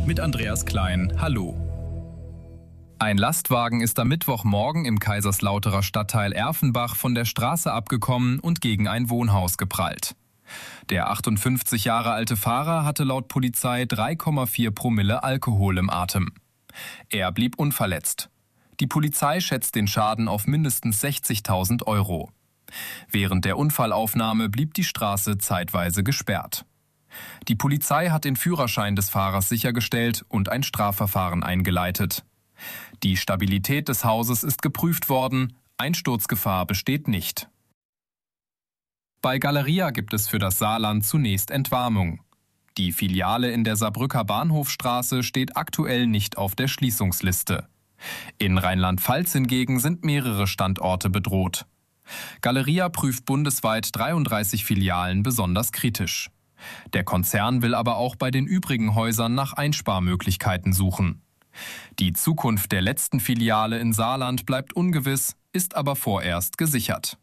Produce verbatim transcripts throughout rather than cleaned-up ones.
mit Andreas Klein. Hallo. Ein Lastwagen ist am Mittwochmorgen im Kaiserslauterer Stadtteil Erfenbach von der Straße abgekommen und gegen ein Wohnhaus geprallt. Der achtundfünfzig Jahre alte Fahrer hatte laut Polizei drei Komma vier Promille Alkohol im Atem. Er blieb unverletzt. Die Polizei schätzt den Schaden auf mindestens sechzigtausend Euro. Während der Unfallaufnahme blieb die Straße zeitweise gesperrt. Die Polizei hat den Führerschein des Fahrers sichergestellt und ein Strafverfahren eingeleitet. Die Stabilität des Hauses ist geprüft worden, Einsturzgefahr besteht nicht. Bei Galeria gibt es für das Saarland zunächst Entwarnung. Die Filiale in der Saarbrücker Bahnhofstraße steht aktuell nicht auf der Schließungsliste. In Rheinland-Pfalz hingegen sind mehrere Standorte bedroht. Galeria prüft bundesweit dreiunddreißig Filialen besonders kritisch. Der Konzern will aber auch bei den übrigen Häusern nach Einsparmöglichkeiten suchen. Die Zukunft der letzten Filiale in Saarland bleibt ungewiss, ist aber vorerst gesichert.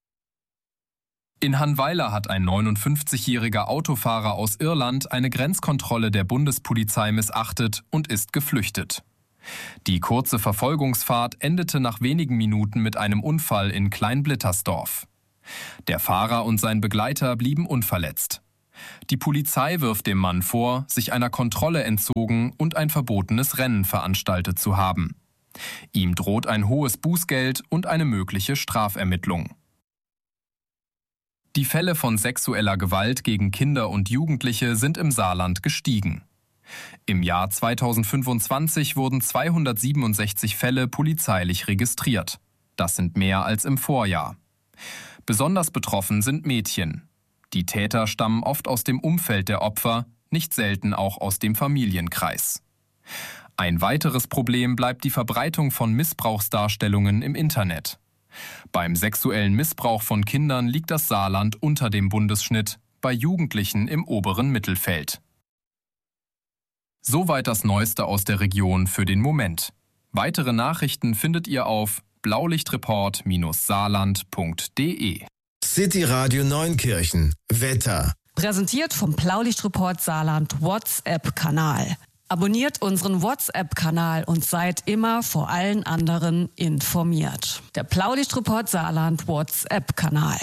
In Hannweiler hat ein neunundfünfzigjähriger Autofahrer aus Irland eine Grenzkontrolle der Bundespolizei missachtet und ist geflüchtet. Die kurze Verfolgungsfahrt endete nach wenigen Minuten mit einem Unfall in Kleinblittersdorf. Der Fahrer und sein Begleiter blieben unverletzt. Die Polizei wirft dem Mann vor, sich einer Kontrolle entzogen und ein verbotenes Rennen veranstaltet zu haben. Ihm droht ein hohes Bußgeld und eine mögliche Strafermittlung. Die Fälle von sexueller Gewalt gegen Kinder und Jugendliche sind im Saarland gestiegen. Im Jahr zweitausendfünfundzwanzig wurden zweihundertsiebenundsechzig Fälle polizeilich registriert. Das sind mehr als im Vorjahr. Besonders betroffen sind Mädchen. Die Täter stammen oft aus dem Umfeld der Opfer, nicht selten auch aus dem Familienkreis. Ein weiteres Problem bleibt die Verbreitung von Missbrauchsdarstellungen im Internet. Beim sexuellen Missbrauch von Kindern liegt das Saarland unter dem Bundesschnitt, bei Jugendlichen im oberen Mittelfeld. Soweit das Neueste aus der Region für den Moment. Weitere Nachrichten findet ihr auf blaulichtreport Bindestrich saarland Punkt de. City Radio Neunkirchen. Wetter. Präsentiert vom Blaulichtreport Saarland WhatsApp-Kanal. Abonniert unseren WhatsApp-Kanal und seid immer vor allen anderen informiert. Der Blaulichtreport Saarland WhatsApp-Kanal.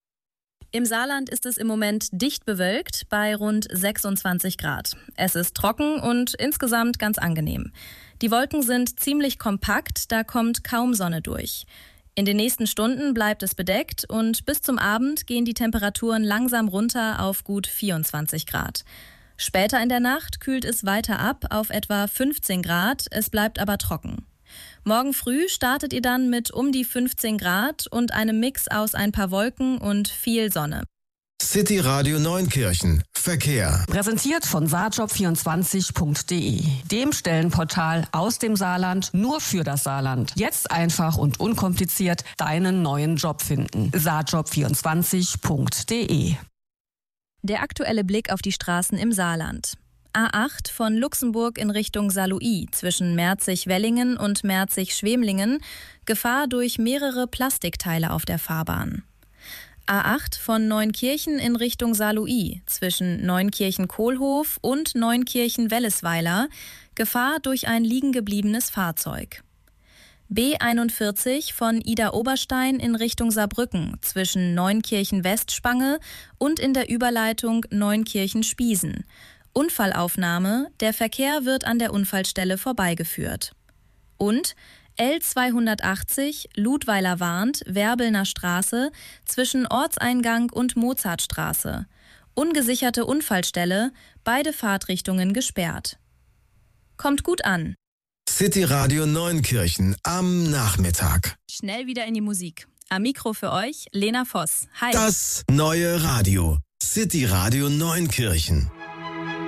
Im Saarland ist es im Moment dicht bewölkt bei rund sechsundzwanzig Grad. Es ist trocken und insgesamt ganz angenehm. Die Wolken sind ziemlich kompakt, da kommt kaum Sonne durch. In den nächsten Stunden bleibt es bedeckt und bis zum Abend gehen die Temperaturen langsam runter auf gut vierundzwanzig Grad. Später in der Nacht kühlt es weiter ab auf etwa fünfzehn Grad, es bleibt aber trocken. Morgen früh startet ihr dann mit um die fünfzehn Grad und einem Mix aus ein paar Wolken und viel Sonne. City Radio Neunkirchen. Verkehr. Präsentiert von saarjob vierundzwanzig Punkt de, dem Stellenportal aus dem Saarland nur für das Saarland. Jetzt einfach und unkompliziert deinen neuen Job finden. saarjob vierundzwanzig Punkt de. Der aktuelle Blick auf die Straßen im Saarland. A acht von Luxemburg in Richtung Saarlouis zwischen Merzig-Wellingen und Merzig-Schwemlingen. Gefahr durch mehrere Plastikteile auf der Fahrbahn. A acht von Neunkirchen in Richtung Saarlouis zwischen Neunkirchen-Kohlhof und Neunkirchen-Wellesweiler. Gefahr durch ein liegengebliebenes Fahrzeug. B einundvierzig von Ida-Oberstein in Richtung Saarbrücken zwischen Neunkirchen-Westspange und in der Überleitung Neunkirchen-Spiesen. Unfallaufnahme, der Verkehr wird an der Unfallstelle vorbeigeführt. Und L zweihundertachtzig Ludweiler-Warnt, Werbelner Straße zwischen Ortseingang und Mozartstraße. Ungesicherte Unfallstelle, beide Fahrtrichtungen gesperrt. Kommt gut an. City Radio Neunkirchen am Nachmittag. Schnell wieder in die Musik. Am Mikro für euch Lena Voss. Hi. Das neue Radio. City Radio Neunkirchen.